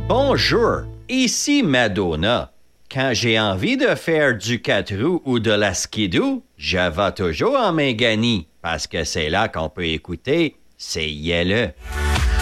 Bonjour, ici Madonna. Quand j'ai envie de faire du 4 roues ou de la skidoo, je vais toujours en Méganie, parce que c'est là qu'on peut écouter C'est Yelle.